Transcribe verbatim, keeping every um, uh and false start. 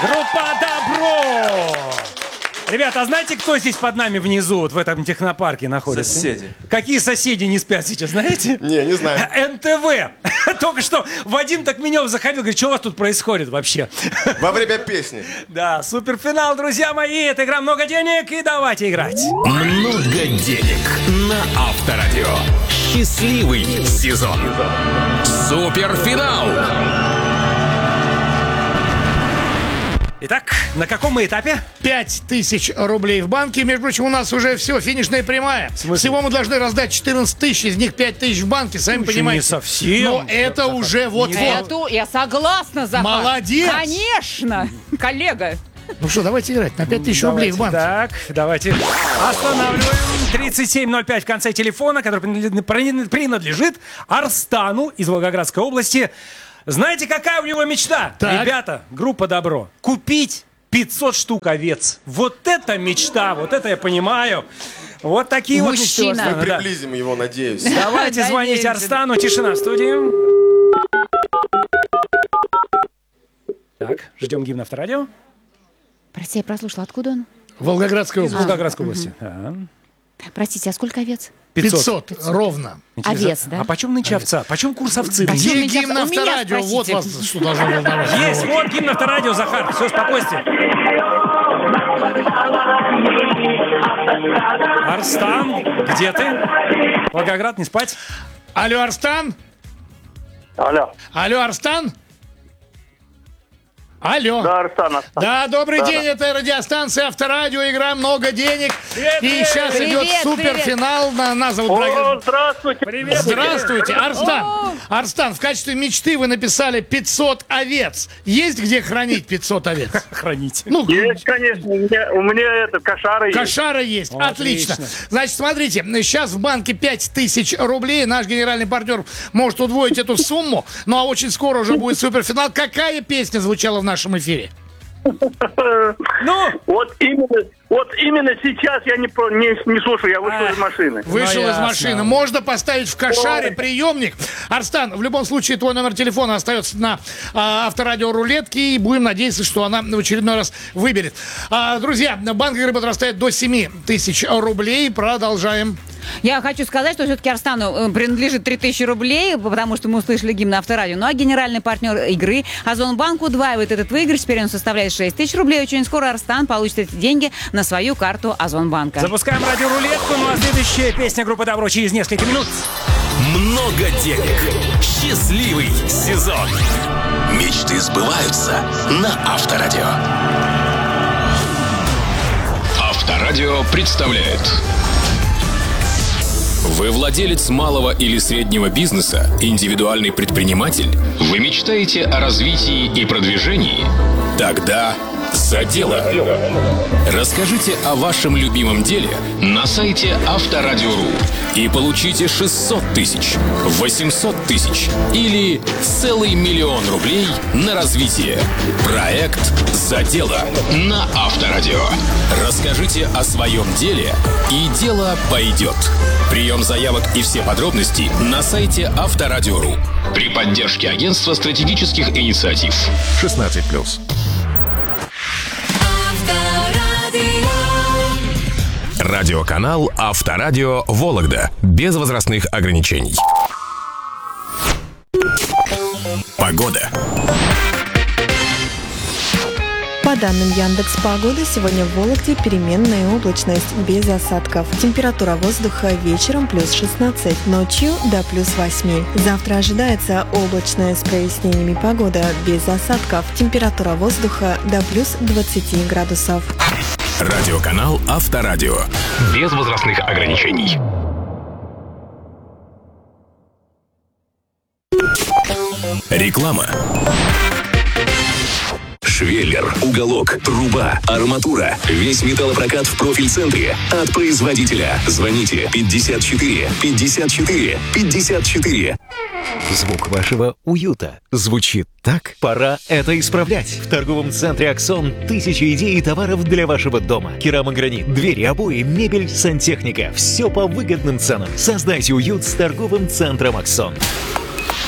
Группа «Добро». Ребята, а знаете, кто здесь под нами внизу, вот в этом технопарке находится? Соседи. Какие соседи не спят сейчас, знаете? Не, не знаю. эн тэ вэ. Только что Вадим Токменев заходил, говорит, что у вас тут происходит вообще? Во время песни. Да, суперфинал, друзья мои. Это игра «Много денег», и давайте играть. Много денег на Авторадио. Счастливый сезон. Суперфинал. Итак, на каком мы этапе? Пять тысяч рублей в банке. Между прочим, у нас уже все, финишная прямая. Всего мы должны раздать четырнадцать тысяч, из них пять тысяч в банке, сами Еще понимаете. не совсем. Но это уже вот-вот. Эту я согласна, Захар. Молодец. Конечно, коллега. Ну что, давайте играть на пять тысяч рублей в банке. Так, давайте останавливаем. тридцать семь ноль пять в конце телефона, который принадлежит Арстану из Волгоградской области. Знаете, какая у него мечта? Так. Ребята, группа «Добро». Купить пятьсот штук овец. Вот это мечта, вот это я понимаю. Вот такие вот мечты. Мужчина. Арстана, Мы да. приблизим его, надеюсь. Давайте звоните Арстану. Тишина в студии. Так, ждем гимн Авторадио. Прости, я прослушала. Откуда он? Волгоградская Из область. Волгоградской области. А. Простите, а сколько овец? пятьсот, ровно. Интересно, Овец, да? А почем нынче овца? Почем курс овцы? Почем Где нынче гимн овца? У меня Авторадио? Вот вас спросите. что должно волновать. Есть, вот гимн Авторадио, Захар. Все, спокойствие. Арстан, где ты? Волгоград, не спать? Алло, Арстан? Алло. Алло, Арстан? Алло. Да, Арстан, Арстан. Да, добрый Да, день, да. это радиостанция Авторадио, игра «Много денег». Привет, И привет. сейчас идет Привет, суперфинал. На, нас зовут О, программа. здравствуйте. Привет. Здравствуйте, Арстан. Арстан, в качестве мечты вы написали пятьсот овец. Есть где хранить пятьсот овец? Храните. Ну, Есть, конечно. У меня, у меня это кошара есть. кошара есть. О, Отлично. отлично. Значит, смотрите, сейчас в банке пять тысяч рублей. Наш генеральный партнер может удвоить эту сумму. Ну, а очень скоро уже будет суперфинал. Какая песня звучала в нашем эфире? Ну, Вот именно, вот именно сейчас я не, про- не, не слушаю, я вышел из машины. Вышел из ясно. машины. Можно поставить в кошаре Ой. приемник. Арстан, в любом случае, твой номер телефона остается на а, Авторадио рулетке. И будем надеяться, что она в очередной раз выберет. А, друзья, банк игры подрастает до семь тысяч рублей. Продолжаем. Я хочу сказать, что все-таки Арстану э, принадлежит три тысячи рублей, потому что мы услышали гимн Авторадио. Ну а генеральный партнер игры Озонбанк удваивает этот выигрыш. Теперь он составляет шесть тысяч рублей. Очень скоро Арстан получит эти деньги на свою карту Озонбанка. запускаем радиорулетку. Ну а следующая песня группы «Добро» через несколько минут. Много денег. Счастливый сезон. Мечты сбываются на Авторадио. Авторадио представляет. Вы владелец малого или среднего бизнеса, индивидуальный предприниматель? Вы мечтаете о развитии и продвижении? Тогда за дело. Расскажите о вашем любимом деле на сайте Авторадио.ру и получите шестьсот тысяч, восемьсот тысяч или целый миллион рублей на развитие. Проект «За дело» на Авторадио. Расскажите о своем деле, и дело пойдет. Прием заявок и все подробности на сайте Авторадио.ру. При поддержке Агентства стратегических инициатив. шестнадцать плюс. Радиоканал Авторадио Вологда. Без возрастных ограничений. Погода. По данным Яндекс.Погоды, сегодня в Вологде переменная облачность, без осадков. Температура воздуха вечером плюс шестнадцать, ночью до плюс восемь. Завтра ожидается облачная с прояснениями погода, без осадков. Температура воздуха до плюс двадцать градусов. Радиоканал Авторадио. Без возрастных ограничений. Реклама. Швеллер, уголок, труба, арматура. Весь металлопрокат в профиль-центре. От производителя. Звоните пятьдесят четыре пятьдесят четыре пятьдесят четыре. Звук вашего уюта звучит так? Пора это исправлять. В торговом центре «Аксон» тысячи идей и товаров для вашего дома. Керамогранит, двери, обои, мебель, сантехника. Все по выгодным ценам. Создайте уют с торговым центром «Аксон».